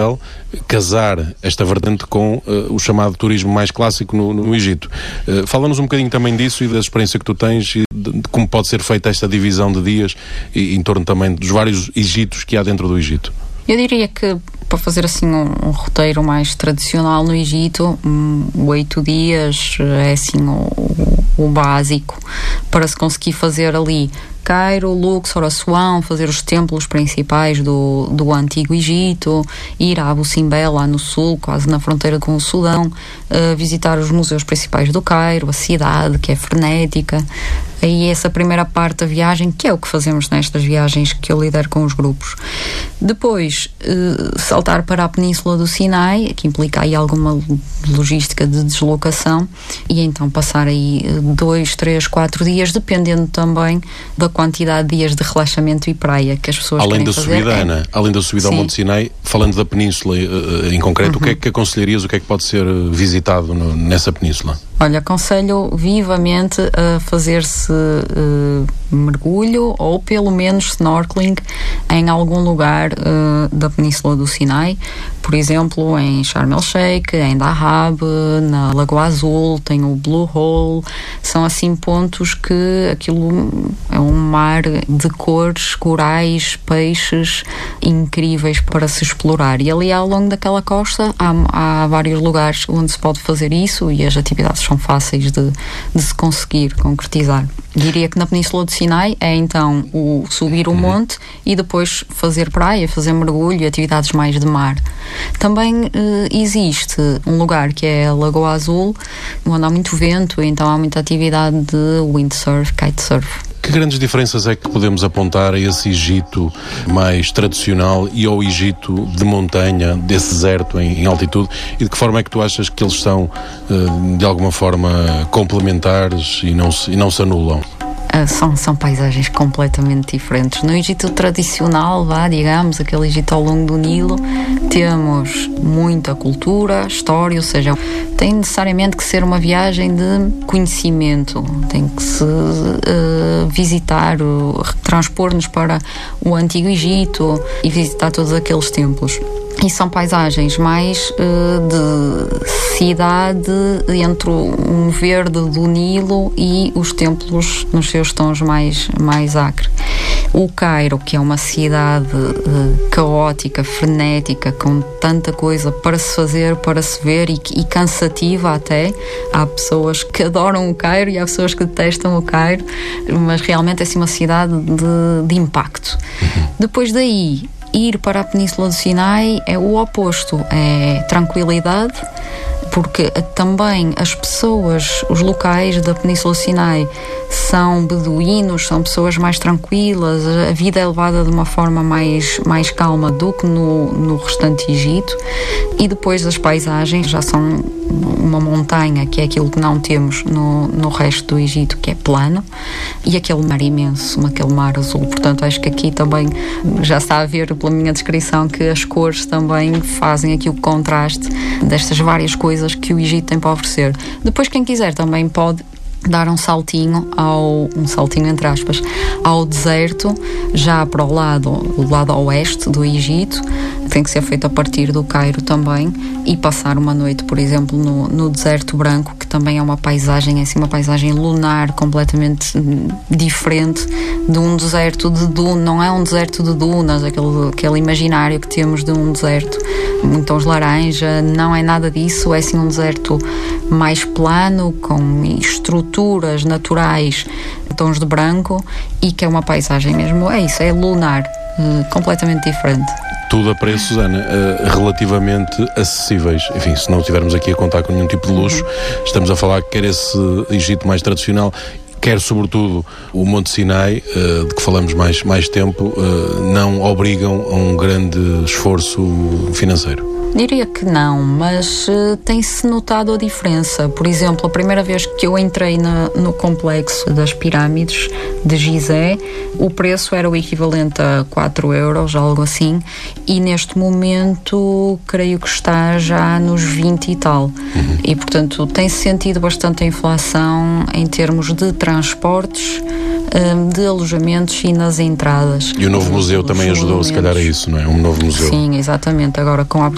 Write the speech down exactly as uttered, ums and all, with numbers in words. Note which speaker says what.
Speaker 1: casar esta vertente com uh, o chamado turismo mais clássico no, no Egito. Uh, Fala-nos um bocadinho também disso e da experiência que tu tens e de, de como pode ser feita esta divisão de dias e, em torno também dos vários Egitos que há dentro do Egito.
Speaker 2: Eu diria que para fazer assim um, um roteiro mais tradicional no Egito, um, oito dias é assim o, o, o básico para se conseguir fazer ali Cairo, Luxor, Assuão, fazer os templos principais do, do Antigo Egito, ir a Abu Simbel, lá no sul, quase na fronteira com o Sudão, uh, visitar os museus principais do Cairo, a cidade, que é frenética. Aí essa primeira parte da viagem, que é o que fazemos nestas viagens que eu lidero com os grupos. Depois, uh, saltar para a Península do Sinai, que implica aí alguma logística de deslocação, e então passar aí dois, três, quatro dias, dependendo também da quantidade de dias de relaxamento e praia que as pessoas
Speaker 1: além
Speaker 2: querem
Speaker 1: da
Speaker 2: fazer.
Speaker 1: Subida,
Speaker 2: é.
Speaker 1: Ana, além da subida Sim. ao Monte Sinai, falando da Península uh, em concreto, uhum. o que é que aconselharias, o que é que pode ser visitado no, nessa península?
Speaker 2: Olha, aconselho vivamente a fazer-se uh, mergulho ou pelo menos snorkeling em algum lugar uh, da Península do Sinai, por exemplo em Sharm el Sheikh, em Dahab, na Lagoa Azul, tem o Blue Hole. São assim pontos que aquilo é um mar de cores, corais, peixes incríveis para se explorar, e ali ao longo daquela costa há, há vários lugares onde se pode fazer isso e as atividades são fáceis de, de se conseguir concretizar. Diria que na Península do Sinai é então o subir o monte e depois fazer praia, fazer mergulho e atividades mais de mar. Também eh, existe um lugar que é a Lagoa Azul, onde há muito vento, então há muita atividade de windsurf, kitesurf.
Speaker 1: Que grandes diferenças é que podemos apontar a esse Egito mais tradicional e ao Egito de montanha, desse deserto em, em altitude, e de que forma é que tu achas que eles são uh, de alguma forma complementares e não se, e não se anulam?
Speaker 2: Uh, são, são paisagens completamente diferentes. No Egito tradicional, vá, digamos, aquele Egito ao longo do Nilo, temos muita cultura, história, ou seja, tem necessariamente que ser uma viagem de conhecimento, tem que se uh, visitar, uh, transpor-nos para o Antigo Egito e visitar todos aqueles templos. E são paisagens mais uh, de cidade, entre um verde do Nilo e os templos nos seus tons mais, mais acre. O Cairo, que é uma cidade uh, caótica, frenética, com tanta coisa para se fazer, para se ver e, e cansativa até. Há pessoas que adoram o Cairo e há pessoas que detestam o Cairo, mas realmente é assim uma cidade de, de impacto. Uhum. Depois daí, ir para a Península do Sinai é o oposto, é tranquilidade, porque também as pessoas, os locais da Península do Sinai são beduínos, são pessoas mais tranquilas, a vida é levada de uma forma mais, mais calma do que no, no restante Egito. E depois as paisagens já são uma montanha, que é aquilo que não temos no, no resto do Egito, que é plano, e aquele mar imenso, aquele mar azul. Portanto, acho que aqui também já está a ver pela minha descrição que as cores também fazem aqui o contraste destas várias coisas que o Egito tem para oferecer. Depois, quem quiser também pode dar um saltinho ao, um saltinho entre aspas, ao deserto, já para o lado, o lado oeste do Egito. Tem que ser feito a partir do Cairo também, e passar uma noite, por exemplo, no, no deserto branco, que também é uma paisagem, é assim, uma paisagem lunar completamente diferente de um deserto de dunas. Não é um deserto de dunas, aquele, aquele imaginário que temos de um deserto em tons laranja, não é nada disso, é assim um deserto mais plano, com estruturas naturais, tons de branco, e que é uma paisagem mesmo, é isso, é lunar, completamente diferente.
Speaker 1: Tudo a preços, Ana, uh, relativamente acessíveis. Enfim, se não estivermos aqui a contar com nenhum tipo de luxo, uhum. estamos a falar que quer esse Egito mais tradicional, quer sobretudo o Monte Sinai, uh, de que falamos mais, mais tempo, uh, não obrigam a um grande esforço financeiro.
Speaker 2: Diria que não, mas uh, tem-se notado a diferença. Por exemplo, a primeira vez que eu entrei na, no complexo das pirâmides de Gizé, o preço era o equivalente a quatro euros, algo assim, e neste momento creio que está já nos vinte e tal. Uhum. E, portanto, tem-se sentido bastante a inflação em termos de transportes, de alojamentos e nas entradas.
Speaker 1: E o novo museu também ajudou, se calhar, a isso, não é? Um novo museu.
Speaker 2: Sim, exatamente. Agora, com a